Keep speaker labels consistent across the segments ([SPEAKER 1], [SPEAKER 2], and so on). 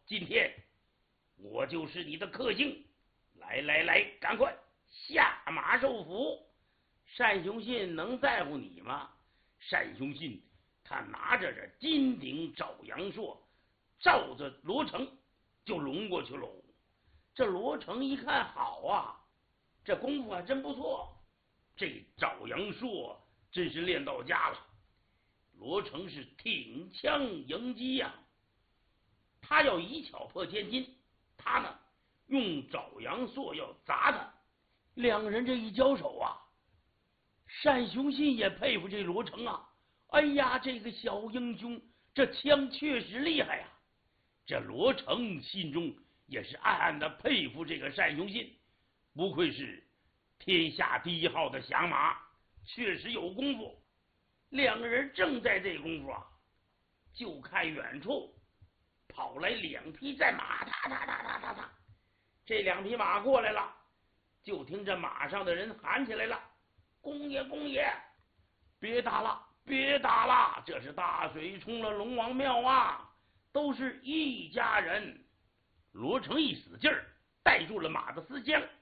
[SPEAKER 1] 今天我就是你的克星，来，赶快下马受俘。单雄信能在乎你吗？单雄信他拿着这金鼎爪阳朔，照着罗成就抡过去喽。这罗成一看，好啊，这功夫还真不错，这爪阳朔真是练到家了。罗成是挺枪迎击呀，他要以巧破千金，他呢用爪阳朔要砸他。两人这一交手啊，单雄信也佩服这罗成啊，哎呀，这个小英雄这枪确实厉害呀。这罗成心中也是暗暗的佩服这个单雄信，不愧是天下第一号的响马，确实有功夫。两个人正在这功夫啊，就看远处跑来两匹战马，哒，这两匹马过来了，就听这马上的人喊起来了：公爷，别打了，这是大水冲了龙王庙啊，都是一家人。罗成一使劲儿带住了马的丝缰，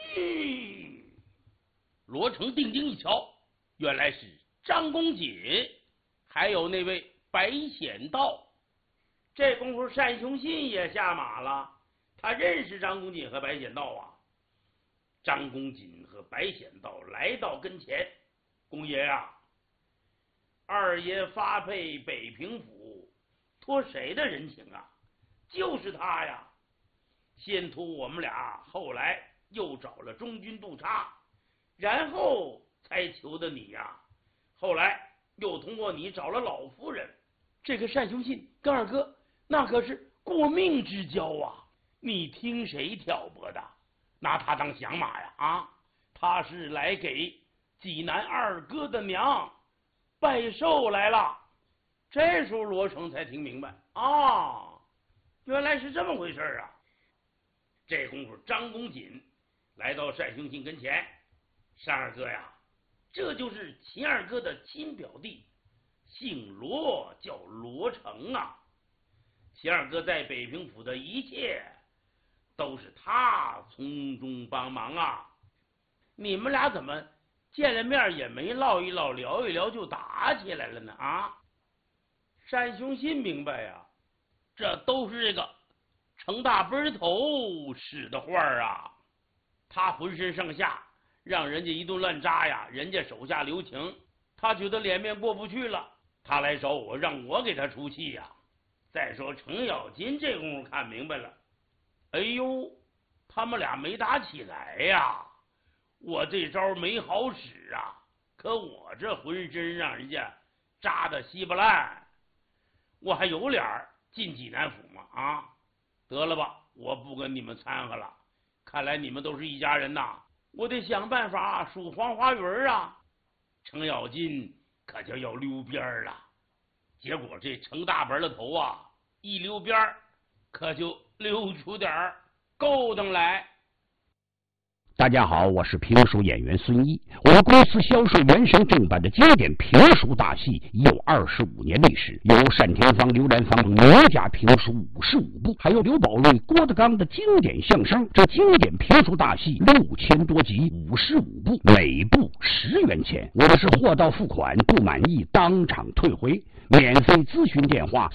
[SPEAKER 1] 罗成定睛一瞧，原来是张公瑾还有那位白显道。这功夫单雄信也下马了，他认识张公瑾和白显道啊。张公瑾和白显道来到跟前：公爷啊，二爷发配北平府，托谁的人情啊？就是他呀，先托我们俩，后来又找了中军督察，然后才求的你呀。后来又通过你找了老夫人。这个单雄信跟二哥那可是过命之交啊，你听谁挑拨的？拿他当响马呀？啊，他是来给济南二哥的娘拜寿来了。这时候罗成才听明白啊，原来是这么回事啊。这功夫张公瑾来到单雄信跟前：单二哥呀，这就是秦二哥的亲表弟，姓罗，叫罗成啊。秦二哥在北平府的一切都是他从中帮忙啊。你们俩怎么见了面也没唠一唠，聊一聊就打起来了呢？啊，单雄信明白呀，这都是这个程大奔头使的坏啊。他浑身上下让人家一顿乱扎呀，人家手下留情，他觉得脸面过不去了，他来找我，让我给他出气呀。再说程咬金这功夫看明白了，哎呦，他们俩没打起来呀，我这招没好使啊，可我这浑身让人家扎得稀巴烂，我还有脸进济南府吗？啊，得了吧，我不跟你们掺和了，看来你们都是一家人呐，我得想办法数黄花鱼啊。程咬金可就要溜边了，结果这程大本的头啊一溜边，可就溜出点勾当来。
[SPEAKER 2] 大家好，我是评书演员孙一。我们公司销售原声正版的经典评书大戏已有25年历史，有单田芳、刘兰芳名家评书55部，还有刘宝瑞、郭德纲的经典相声。这经典评书大戏6000多集，55部，每部10元钱。我们是货到付款，不满意当场退回。免费咨询电话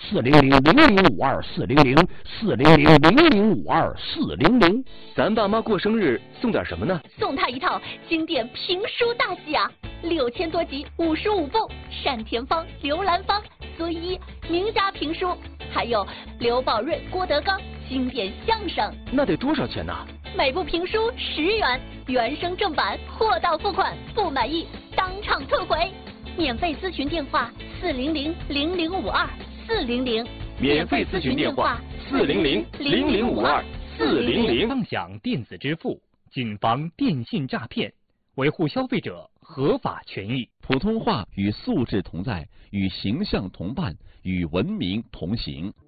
[SPEAKER 2] 400-0052-400，400-0052-400。
[SPEAKER 3] 咱爸妈过生日送点什么呢？
[SPEAKER 4] 送他一套经典评书大戏啊，6000多集，55部，单田芳、刘兰芳、孙一名家评书，还有刘宝瑞、郭德纲经典相声。
[SPEAKER 3] 那得多少钱呢？
[SPEAKER 4] 每部评书10元，原声正版，货到付款，不满意当场退回。免费咨询电话400-0052-400，
[SPEAKER 3] 免费咨询电话400-0052-400。
[SPEAKER 5] 共享电子支付，谨防电信诈骗，维护消费者合法权益。
[SPEAKER 6] 普通话与素质同在，与形象同伴，与文明同行。